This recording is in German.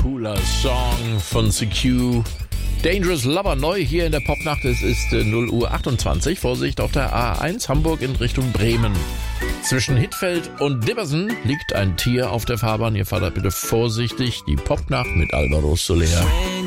cooler Song von CQ. Dangerous Lover neu hier in der Popnacht. Es ist 0:28 Uhr. Vorsicht auf der A1 Hamburg in Richtung Bremen. Zwischen Hittfeld und Dibbersen liegt ein Tier auf der Fahrbahn. Ihr fahrt bitte vorsichtig. Die Popnacht mit Alvaro Soler.